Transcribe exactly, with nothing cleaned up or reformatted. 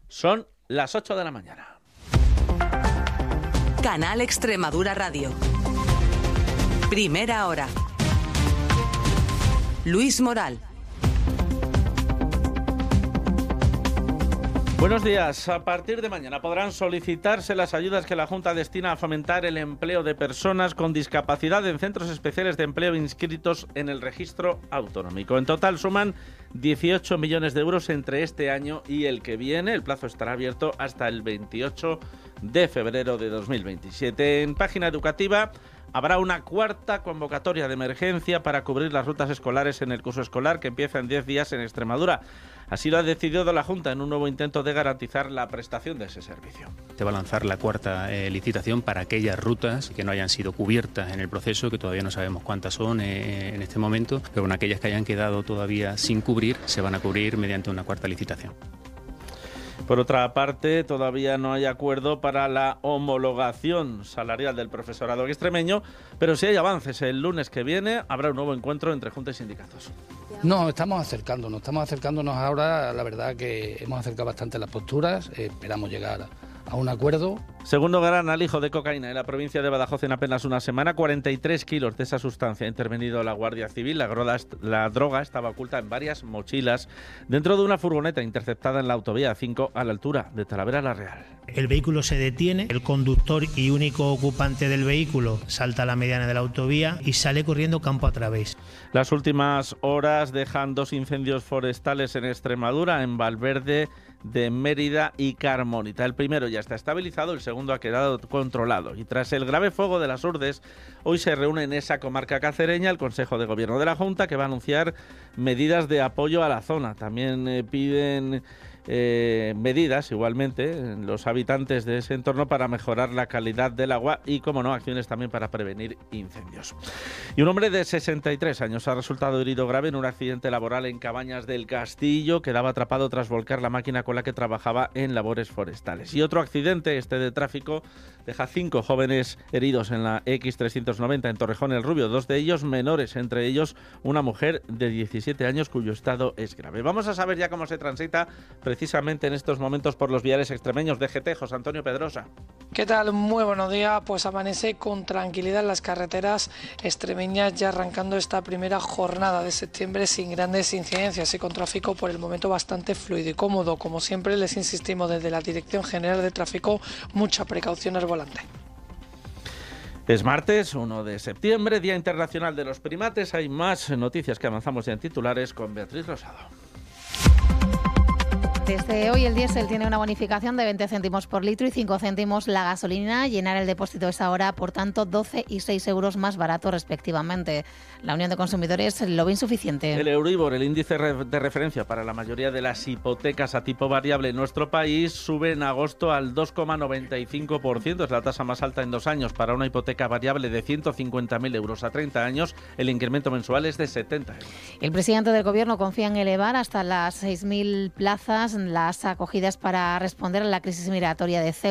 Son las ocho de la mañana. Canal Extremadura Radio. Primera hora. Luis Moral. Buenos días. A partir de mañana podrán solicitarse las ayudas que la Junta destina a fomentar el empleo de personas con discapacidad en centros especiales de empleo inscritos en el registro autonómico. En total suman dieciocho millones de euros entre este año y el que viene. El plazo estará abierto hasta el veintiocho de febrero de dos mil veintisiete. En página educativa habrá una cuarta convocatoria de emergencia para cubrir las rutas escolares en el curso escolar que empieza en diez días en Extremadura. Así lo ha decidido la Junta en un nuevo intento de garantizar la prestación de ese servicio. Se va a lanzar la cuarta eh, licitación para aquellas rutas que no hayan sido cubiertas en el proceso, que todavía no sabemos cuántas son eh, en este momento, pero con aquellas que hayan quedado todavía sin cubrir, se van a cubrir mediante una cuarta licitación. Por otra parte, todavía no hay acuerdo para la homologación salarial del profesorado extremeño, pero sí hay avances. El lunes que viene habrá un nuevo encuentro entre Junta y sindicatos. No, estamos acercándonos, estamos acercándonos ahora, la verdad que hemos acercado bastante las posturas, eh, esperamos llegar a un acuerdo. Segundo gran alijo de cocaína en la provincia de Badajoz en apenas una semana, cuarenta y tres kilos de esa sustancia ha intervenido la Guardia Civil. La, groda, la droga estaba oculta en varias mochilas dentro de una furgoneta interceptada en la autovía cinco a la altura de Talavera la Real. El vehículo se detiene, el conductor y único ocupante del vehículo salta a la mediana de la autovía y sale corriendo campo a través. Las últimas horas dejan dos incendios forestales en Extremadura, en Valverde de Mérida y Carmónita. El primero ya está estabilizado, el segundo ha quedado controlado. Y tras el grave fuego de las Urdes, hoy se reúne en esa comarca cacereña el Consejo de Gobierno de la Junta, que va a anunciar medidas de apoyo a la zona. También eh, piden eh, medidas, igualmente, en los habitantes de ese entorno para mejorar la calidad del agua y, como no, acciones también para prevenir incendios. Y un hombre de sesenta y tres años ha resultado herido grave en un accidente laboral en Cabañas del Castillo. Quedaba atrapado tras volcar la máquina con la que trabajaba en labores forestales. Y otro accidente, este de tráfico, deja cinco jóvenes heridos en la equis trescientos noventa en Torrejón el Rubio, dos de ellos menores, entre ellos una mujer de diecisiete años cuyo estado es grave. Vamos a saber ya cómo se transita precisamente en estos momentos por los viales extremeños. D G T, José Antonio Pedrosa. ¿Qué tal? Muy buenos días. Pues amanece con tranquilidad en las carreteras extremeñas, ya arrancando esta primera jornada de septiembre sin grandes incidencias y con tráfico por el momento bastante fluido y cómodo. Como siempre, les insistimos desde la Dirección General de Tráfico, mucha precaución al volante. Es martes, uno de septiembre, Día Internacional de los Primates. Hay más noticias que avanzamos ya en titulares con Beatriz Rosado. Desde hoy el diésel tiene una bonificación de veinte céntimos por litro y cinco céntimos la gasolina. Llenar el depósito es ahora, por tanto, doce y seis euros más barato respectivamente. La Unión de Consumidores lo ve insuficiente. El Euribor, el índice de referencia para la mayoría de las hipotecas a tipo variable en nuestro país, sube en agosto al dos coma noventa y cinco por ciento. Es la tasa más alta en dos años. Para una hipoteca variable de ciento cincuenta mil euros a treinta años, el incremento mensual es de setenta euros. El presidente del Gobierno confía en elevar hasta las seis mil plazas las acogidas para responder a la crisis migratoria de Ceuta.